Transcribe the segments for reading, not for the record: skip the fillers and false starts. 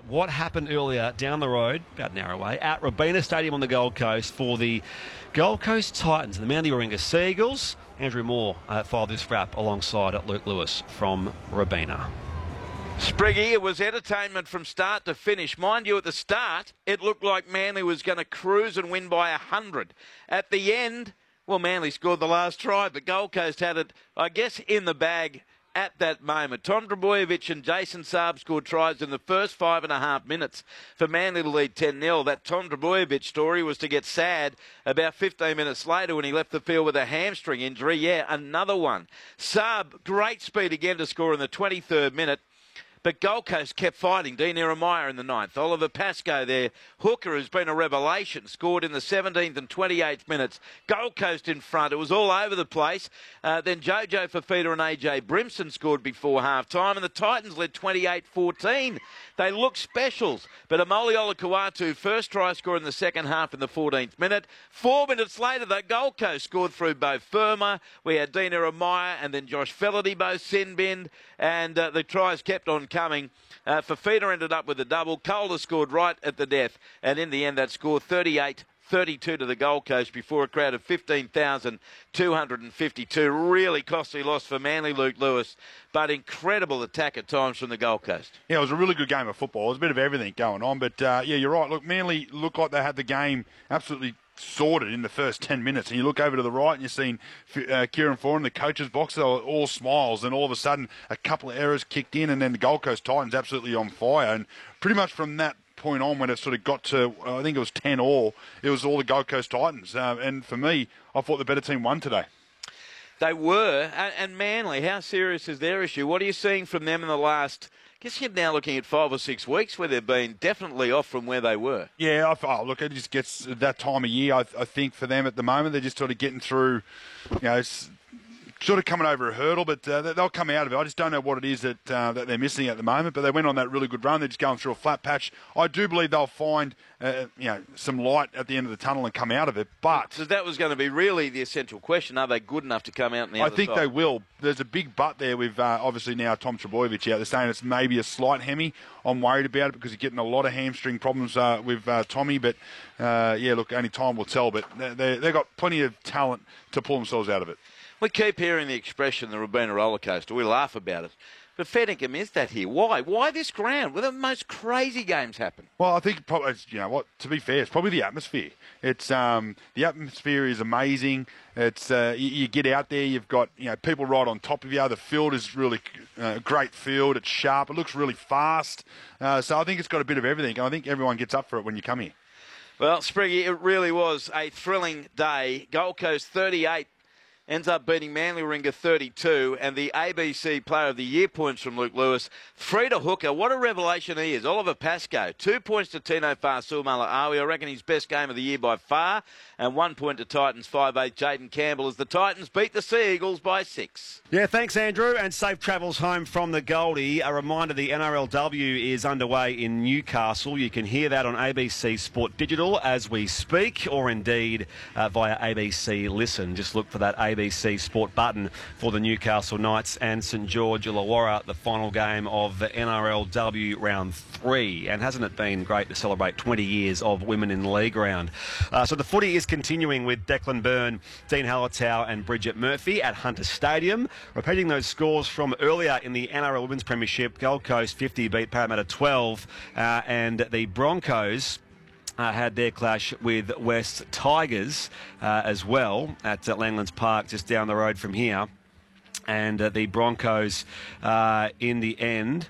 what happened earlier down the road, about an hour away, at Robina Stadium on the Gold Coast for the Gold Coast Titans and the Manly Warringah Seagulls. Andrew Moore filed this wrap alongside Luke Lewis from Robina. Spriggy, it was entertainment from start to finish. Mind you, at the start, it looked like Manly was going to cruise and win by 100. At the end, well, Manly scored the last try, but Gold Coast had it, I guess, in the bag at that moment. Tom Trbojevic and Jason Saab scored tries in the first 5.5 minutes for Manly to lead 10-0. That Tom Trbojevic story was to get sad about 15 minutes later when he left the field with a hamstring injury. Yeah, another one. Saab, great speed again to score in the 23rd minute. But Gold Coast kept fighting. Dean Eremaya in the 9th. Oliver Pascoe, their hooker, has been a revelation. Scored in the 17th and 28th minutes. Gold Coast in front. It was all over the place. Then Jojo Fafita and AJ Brimson scored before half-time, and the Titans led 28-14. They look specials. But Amoli Olakau'atu, first try scored in the second half in the 14th minute. 4 minutes later, though, Gold Coast scored through Beau Firma. We had Dean Eremaya and then Josh Felaty both sin-binned, and the tries kept on coming. Fafita ended up with a double. Calder scored right at the death, and in the end that score 38-32 to the Gold Coast before a crowd of 15,252. Really costly loss for Manly, Luke Lewis, but incredible attack at times from the Gold Coast. Yeah, it was a really good game of football. There was a bit of everything going on, but yeah, you're right. Look, Manly looked like they had the game absolutely sorted in the first 10 minutes. And you look over to the right and you're seeing Kieran Foran in the coach's box. They were all smiles, and all of a sudden a couple of errors kicked in, and then the Gold Coast Titans absolutely on fire. And pretty much from that point on, when it sort of got to, I think it was 10-all, it was all the Gold Coast Titans. And for me, I thought the better team won today. They were. And Manly, how serious is their issue? What are you seeing from them in the last, I guess you're now looking at 5 or 6 weeks where they've been definitely off from where they were? Yeah, look, it just gets that time of year, I think, for them at the moment. They're just sort of getting through, sort of coming over a hurdle, but they'll come out of it. I just don't know what it is that they're missing at the moment, but they went on that really good run. They're just going through a flat patch. I do believe they'll find some light at the end of the tunnel and come out of it. But so that was going to be really the essential question. Are they good enough to come out in the other side? I think they will. There's a big but there with obviously now Tom Trbojevic out. They're saying it's maybe a slight hemi. I'm worried about it because he's getting a lot of hamstring problems with Tommy. But, yeah, look, only time will tell. But they've got plenty of talent to pull themselves out of it. We keep hearing the expression, the Robina roller coaster. We laugh about it. But fair dinkum is that here. Why? Why this ground where the most crazy games happen? Well, I think probably, to be fair, it's probably the atmosphere. It's the atmosphere is amazing. It's you get out there, you've got people right on top of you. The field is really a great field. It's sharp. It looks really fast. So I think it's got a bit of everything. I think everyone gets up for it when you come here. Well, Spriggy, it really was a thrilling day. Gold Coast 38. Ends up beating Manly Warringah 32, and the ABC Player of the Year points from Luke Lewis. 3 to hooker, what a revelation he is. Oliver Pascoe, 2 points to Tino Fa'asuamaleaui. I reckon his best game of the year by far, and 1 point to Titans 5'8", Jaden Campbell, as the Titans beat the Sea Eagles by 6. Yeah, thanks, Andrew, and safe travels home from the Goldie. A reminder, the NRLW is underway in Newcastle. You can hear that on ABC Sport Digital as we speak, or indeed via ABC Listen. Just look for that ABC Sport button for the Newcastle Knights and St George Illawarra, the final game of the NRLW Round 3. And hasn't it been great to celebrate 20 years of Women in League round? So the footy is continuing with Declan Byrne, Dean Hallertau and Bridget Murphy at Hunter Stadium. Repeating those scores from earlier in the NRL Women's Premiership, Gold Coast 50 beat Parramatta 12, and the Broncos had their clash with West Tigers as well at Langlands Park, just down the road from here. And the Broncos, in the end,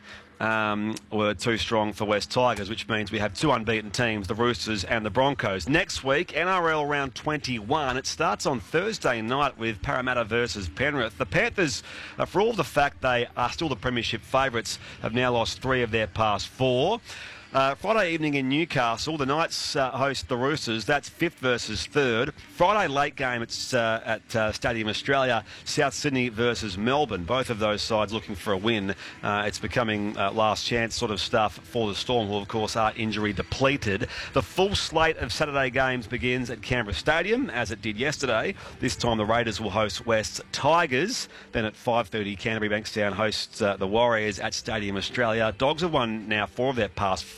were too strong for West Tigers, which means we have 2 unbeaten teams, the Roosters and the Broncos. Next week, NRL Round 21. It starts on Thursday night with Parramatta versus Penrith. The Panthers, for all the fact they are still the premiership favourites, have now lost 3 of their past 4. Friday evening in Newcastle, the Knights host the Roosters. That's 5th versus 3rd. Friday late game, it's at Stadium Australia, South Sydney versus Melbourne. Both of those sides looking for a win. It's becoming last chance sort of stuff for the Storm, who of course are injury depleted. The full slate of Saturday games begins at Canberra Stadium, as it did yesterday. This time the Raiders will host West Tigers. Then at 5:30, Canterbury Bankstown hosts the Warriors at Stadium Australia. Dogs have won now 4 of their past